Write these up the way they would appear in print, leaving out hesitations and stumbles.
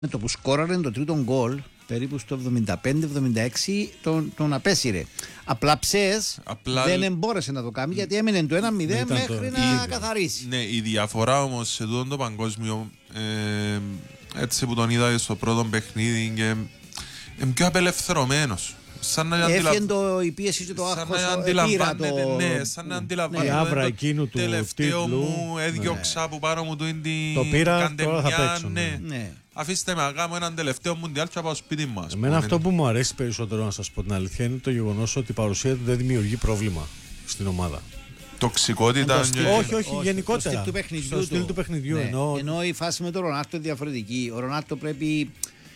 Με το που σκόραρε το τρίτο γκολ, περίπου στο 75-76, τον απέσυρε. Απλά δεν μπόρεσε να το κάνει γιατί έμεινε το 1-0 μέχρι να καθαρίσει. Ναι, η διαφορά όμως σε τούτο το παγκόσμιο, έτσι που τον είδα στο πρώτο παιχνίδι, είναι πιο απελευθερωμένος. Έφυγε η πίεση και το άγχος. Σαν να αντιλαμβάνεται το τελευταίο μου έδιωξα που πάνω μου το πήρα, τώρα θα παίξω. Αφήστε με αγάμω έναν τελευταίο μουντιάλ και θα πάω σπίτι μας. Εμένα αυτό που μου αρέσει περισσότερο, να σας πω την αλήθεια, είναι το γεγονός ότι η παρουσία του δεν δημιουργεί πρόβλημα στην ομάδα. Τοξικότητα. Όχι, γενικότερα. Στο στυλ του παιχνιδιού. Ενώ η φάση με τον Ρονάλντο είναι διαφορετική. Ο Ρονάλντο πρέπει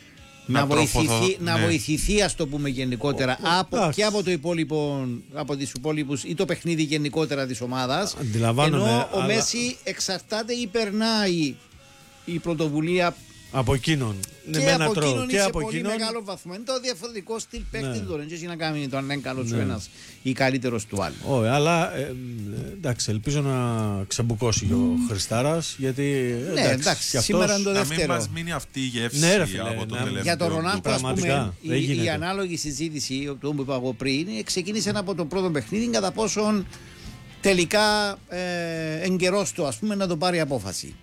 να βοηθηθεί, ας το πούμε γενικότερα, και από τους υπόλοιπους ή το παιχνίδι γενικότερα της ομάδας. Ενώ ο Μέση εξαρτάται ή περνάει η πρωτοβουλία από εκείνον. Και από πολύ μεγάλο βαθμό. Είναι το διαφορετικό στυλ παίκτη του. Δεν έχει να κάνει το αν είναι καλός ο ένας ή καλύτερος του άλλου. Όχι, αλλά εντάξει, ελπίζω να ξεμπουκώσει ο Χριστάρας. Γιατί εντάξει, σήμερα είναι το δεύτερο. Να μην μας μείνει αυτή η γεύση από το τελευταίο. Για τον Ρονάλντο, ας πούμε, η ανάλογη συζήτηση που είπα εγώ πριν ξεκίνησε από το πρώτο παιχνίδι κατά πόσον τελικά εγκαιρός του, ας πούμε, να το πάρει απόφαση.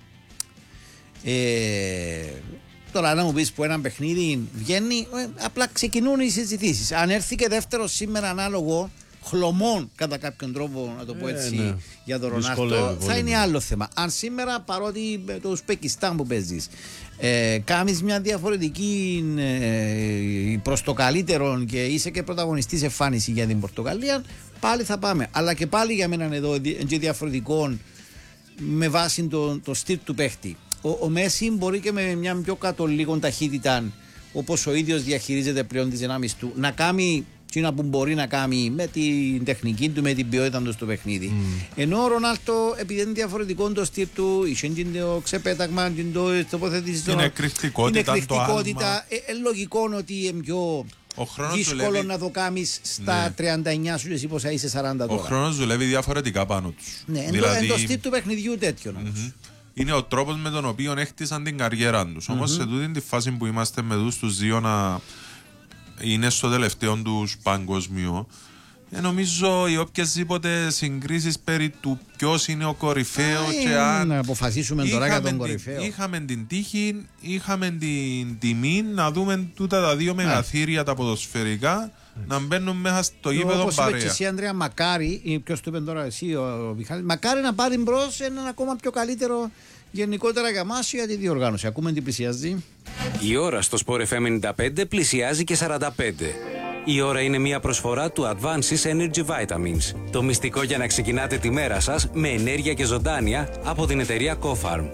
Τώρα να μου πεις που ένα παιχνίδι βγαίνει, απλά ξεκινούν οι συζητήσεις. Αν έρθει και δεύτερο σήμερα ανάλογο χλωμών κατά κάποιον τρόπο, να το πω έτσι, για τον Ρονάλντο, θα είναι άλλο θέμα. Αν σήμερα, παρότι το Ουσπεκιστάν που παίζεις, κάνεις μια διαφορετική προς το καλύτερο και είσαι και πρωταγωνιστής εμφάνιση για την Πορτογαλία, πάλι θα πάμε. Αλλά και πάλι για μένα εδώ είναι διαφορετικό με βάση το στυλ του παίχτη. Ο Μέση μπορεί και με μια πιο κάτω λίγο ταχύτητα, όπως ο ίδιος διαχειρίζεται πλέον τις δυνάμεις του, να κάνει εκείνα που μπορεί να κάνει με την τεχνική του, με την ποιότητα του στο παιχνίδι. Ενώ ο Ρονάλντο, επειδή είναι διαφορετικό το στυλ του, είχε το ξεπέταγμα, το τοποθετήσει, είναι εκρηκτικότητα. Λογικό ότι είναι πιο δύσκολο να το κάνεις στα 39 σου, εσύ πόσα είσαι 40 τώρα. Ο χρόνος δουλεύει διαφορετικά πάνω τους. Ναι, δηλαδή το στυλ του παιχνιδιού τέτοιο. Είναι ο τρόπος με τον οποίο έχτισαν την καριέρα τους. Όμως σε τούτη τη φάση που είμαστε με τους δύο να είναι στο τελευταίο τους παγκοσμίο, νομίζω οι οποιασδήποτε συγκρίσεις περί του ποιος είναι ο κορυφαίος και αν να αποφασίσουμε τώρα για τον κορυφαίο. Είχαμε την τύχη, είχαμε την τιμή να δούμε τούτα τα δύο μεγαθύρια τα ποδοσφαιρικά να μπαίνουν μέσα στο γήπεδο παρέα. Όπως είπε και εσύ, Ανδρέα, μακάρι, ποιος το είπε τώρα εσύ ο Μιχάλης, μακάρι να πάρει μπρος έναν ακόμα πιο καλύτερο γενικότερα για μας για τη διοργάνωση. Ακούμε τι πλησιάζει. Η ώρα στο Sport FM 95 πλησιάζει και 45. Η ώρα είναι μια προσφορά του Advances Energy Vitamins. Το μυστικό για να ξεκινάτε τη μέρα σας με ενέργεια και ζωντάνια από την εταιρεία Cofarm.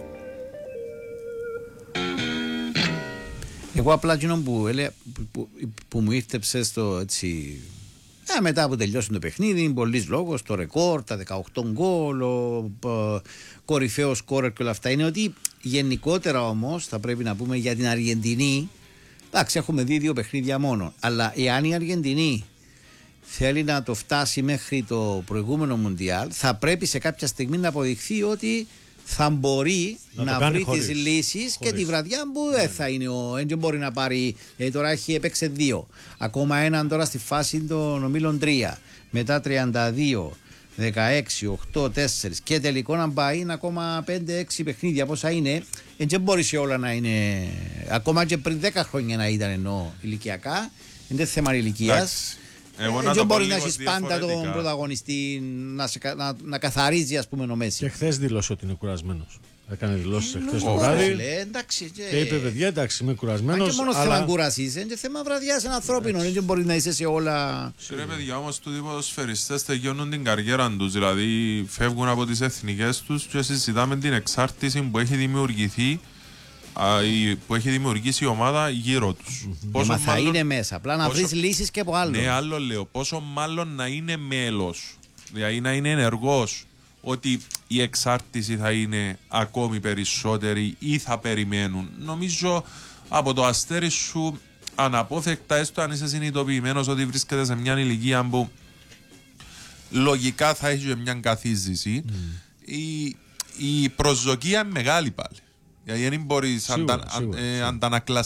Εγώ απλά εκείνο που μου ήρθεψε στο έτσι, μετά που τελειώσει το παιχνίδι, πολλής λόγος, το ρεκόρ, τα 18 γκολ, ο κορυφαίος σκόρερ και όλα αυτά, είναι ότι γενικότερα όμως θα πρέπει να πούμε για την Αργεντινή, εντάξει, έχουμε δει 2 παιχνίδια μόνο, αλλά εάν η Αργεντινή θέλει να το φτάσει μέχρι το προηγούμενο Μουντιάλ, θα πρέπει σε κάποια στιγμή να αποδειχθεί ότι θα μπορεί να βρει τις λύσεις και τη βραδιά που δεν θα είναι δεν μπορεί να πάρει, γιατί τώρα έπαιξε 2, ακόμα έναν τώρα στη φάση των ομίλων 3, μετά 32, 16, 8, 4 και τελικό να πάει είναι ακόμα 5-6 παιχνίδια πόσα είναι, δεν μπορεί σε όλα να είναι, ακόμα και πριν 10 χρόνια να ήταν εννοώ ηλικιακά, είναι θέμα ηλικίας. Δεν μπορεί να έχει πάντα τον πρωταγωνιστή να καθαρίζει, ας πούμε, ο Μέση. Και χθες δήλωσε ότι είναι κουρασμένος. Έκανε δηλώσεις χθες το βράδυ. Και είπε, παιδιά, εντάξει, είμαι κουρασμένος. Αν και μόνο θέμα κουρασίες, είναι θέμα βραδιάς ανθρώπινο. Δεν μπορεί να είσαι σε όλα. Ρε παιδιά, όμως τούτοι ποδοσφαιριστές τελειώνουν την καριέρα τους. Δηλαδή φεύγουν από τις εθνικές τους και συζητάμε την εξάρτηση που έχει δημιουργηθεί, που έχει δημιουργήσει η ομάδα γύρω τους. Μα θα είναι μέσα, απλά να βρεις λύσεις και από άλλο. Ναι, άλλο λέω. Πόσο μάλλον να είναι μέλος, δηλαδή να είναι ενεργός, ότι η εξάρτηση θα είναι ακόμη περισσότερη ή θα περιμένουν. Νομίζω από το αστέρι σου αναπόφευκτα, έστω αν είσαι συνειδητοποιημένος ότι βρίσκεται σε μια ηλικία που λογικά θα έχει μια καθίζηση, η προσδοκία είναι μεγάλη πάλι. Γιατί δεν μπορείς Σίγουρα.